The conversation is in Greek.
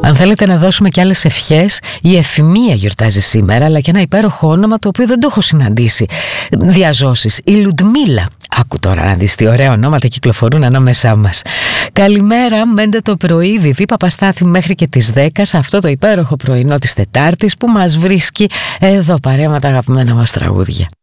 Αν θέλετε να δώσουμε κι άλλες ευχές, η Εφημεία γιορτάζει σήμερα, αλλά και ένα υπέροχο όνομα το οποίο δεν το έχω συναντήσει. Διαζώσεις, η Λουντμίλα. Άκου τώρα να δεις τι ωραία ονόματα κυκλοφορούν ανάμεσά μας. Καλημέρα, μέντε το πρωί, Βιβί Παπαστάθη μέχρι και τις 10 σε αυτό το υπέροχο πρωινό της Τετάρτης που μας βρίσκει εδώ παρέα με τα αγαπημένα μας τραγούδια.